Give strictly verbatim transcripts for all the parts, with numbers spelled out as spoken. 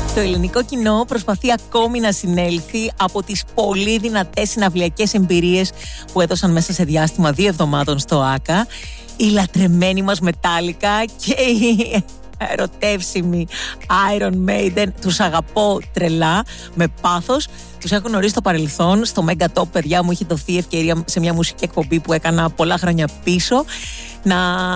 Το ελληνικό κοινό προσπαθεί ακόμη να συνέλθει από τις πολύ δυνατές συναυλιακές εμπειρίες που έδωσαν μέσα σε διάστημα δύο εβδομάδων στο ΆΚΑ η λατρεμένη μας Metallica και η ερωτεύσιμη Iron Maiden. Τους αγαπώ τρελά, με πάθος. Τους έχω γνωρίσει στο παρελθόν, στο Mega Top, παιδιά μου είχε δοθεί ευκαιρία σε μια μουσική εκπομπή που έκανα πολλά χρόνια πίσω να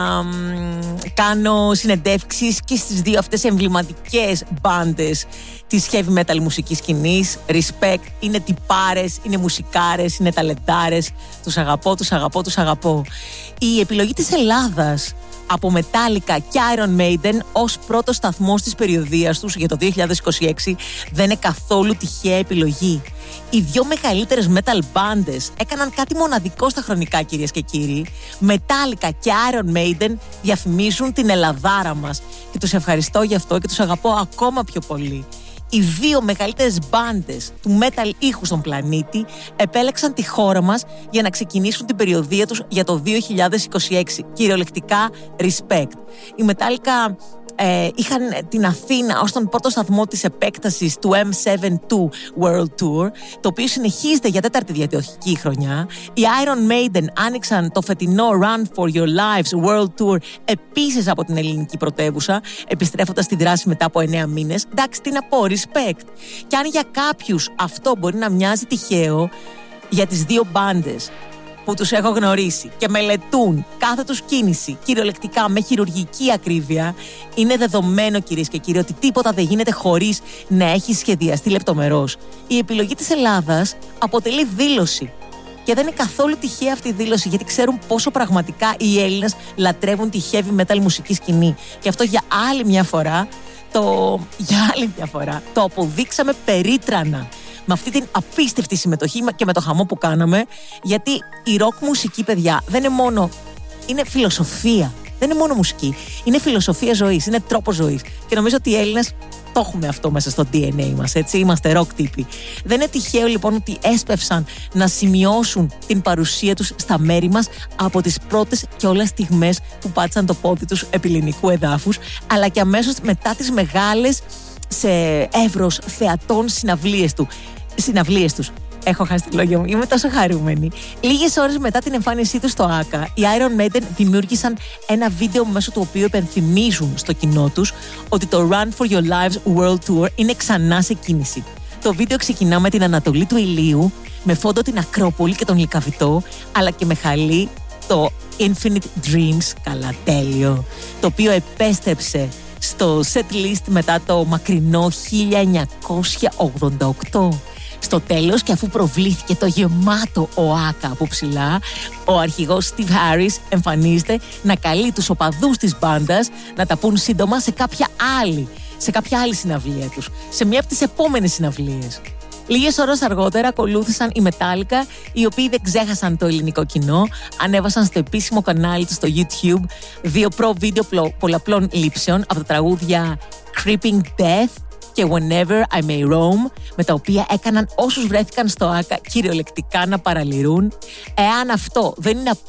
κάνω συνεντεύξεις και στις δύο αυτές εμβληματικές μπάντες της heavy metal μουσικής σκηνής. Respect, είναι τυπάρες, είναι μουσικάρες, είναι ταλεντάρες. Τους αγαπώ, τους αγαπώ, τους αγαπώ. Η επιλογή της Ελλάδας από Metallica και Iron Maiden ως πρώτος σταθμός της περιοδείας τους για το δύο χιλιάδες είκοσι έξι δεν είναι καθόλου τυχαία επιλογή. Οι δύο μεγαλύτερες metal μπάντες έκαναν κάτι μοναδικό στα χρονικά, κυρίες και κύριοι. Metallica και Iron Maiden διαφημίζουν την Ελλαδάρα μας και τους ευχαριστώ γι' αυτό και τους αγαπώ ακόμα πιο πολύ. Οι δύο μεγαλύτερες μπάντες του metal ήχου στον πλανήτη επέλεξαν τη χώρα μας για να ξεκινήσουν την περιοδεία τους για το δύο χιλιάδες είκοσι έξι. Κυριολεκτικά respect. Η Metallica ε, είχαν την Αθήνα ως τον πρώτο σταθμό της επέκτασης του εμ εβδομήντα δύο World Tour, το οποίο συνεχίζεται για τέταρτη διαδιοχική χρονιά. Οι Iron Maiden άνοιξαν το φετινό Run for Your Lives World Tour επίσης από την ελληνική πρωτεύουσα, επιστρέφοντας στη δράση μετά από εννέα μήνες. Εντάξει, τι να πω, respect. Και αν για κάποιους αυτό μπορεί να μοιάζει τυχαίο, για τις δύο μπάντες που τους έχω γνωρίσει και μελετούν κάθε τους κίνηση κυριολεκτικά με χειρουργική ακρίβεια, είναι δεδομένο, κυρίες και κύριοι, ότι τίποτα δεν γίνεται χωρίς να έχει σχεδιαστεί λεπτομερώς. Η επιλογή της Ελλάδας αποτελεί δήλωση. Και δεν είναι καθόλου τυχαία αυτή η δήλωση, γιατί ξέρουν πόσο πραγματικά οι Έλληνες λατρεύουν τη heavy metal μουσική σκηνή. Και αυτό για άλλη μια φορά, το, για άλλη μια φορά, το αποδείξαμε περίτρανα. Με αυτή την απίστευτη συμμετοχή και με το χαμό που κάναμε, γιατί η ροκ μουσική, παιδιά, δεν είναι μόνο, είναι φιλοσοφία. Δεν είναι μόνο μουσική. Είναι φιλοσοφία ζωής, είναι τρόπος ζωής. Και νομίζω ότι οι Έλληνες το έχουμε αυτό μέσα στο ντι εν έι μας, έτσι. Είμαστε ροκ τύποι. Δεν είναι τυχαίο λοιπόν ότι έσπευσαν να σημειώσουν την παρουσία τους στα μέρη μας από τις πρώτες και όλες στιγμές που πάτησαν το πόδι τους επί ελληνικού εδάφους, αλλά και αμέσως μετά τις μεγάλες σε εύρος θεατών συναυλίες του. Συναυλίες τους. Έχω χάσει τη λόγια μου, είμαι τόσο χαρούμενη. Λίγες ώρες μετά την εμφάνισή τους στο ΆΚΑ, οι Iron Maiden δημιούργησαν ένα βίντεο μέσω του οποίου επενθυμίζουν στο κοινό τους ότι το Run for Your Lives World Tour είναι ξανά σε κίνηση. Το βίντεο ξεκινά με την ανατολή του ηλίου, με φόντο την Ακρόπολη και τον Λυκαβητό, αλλά και με χαλί το Infinite Dreams, καλά τέλειο, το οποίο επέστρεψε στο set list μετά το μακρινό χίλια εννιακόσια ογδόντα οκτώ. Στο τέλος, και αφού προβλήθηκε το γεμάτο ΟΑΚΑ από ψηλά, ο αρχηγός Steve Harris εμφανίζεται να καλεί τους οπαδούς της μπάντας να τα πούν σύντομα σε κάποια άλλη, σε κάποια άλλη συναυλία τους, σε μία από τις επόμενες συναυλίες. Λίγες ώρες αργότερα ακολούθησαν οι Metallica, οι οποίοι δεν ξέχασαν το ελληνικό κοινό, ανέβασαν στο επίσημο κανάλι τους στο YouTube δύο προ-βίντεο πολλαπλών λήψεων από τα τραγούδια Creeping Death και Whenever I May Roam, με τα οποία έκαναν όσους βρέθηκαν στο ΆΚΑ κυριολεκτικά να παραλυρούν. Εάν αυτό δεν είναι